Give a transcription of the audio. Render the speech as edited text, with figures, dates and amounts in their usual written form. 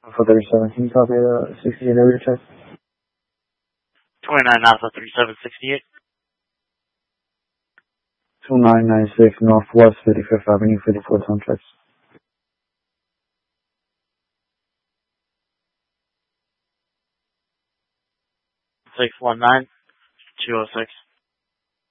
For 37, can you copy the 68 area check? 29 Alpha 3768. 2996 Northwest 55th Avenue, 54 Town checks. 619 206.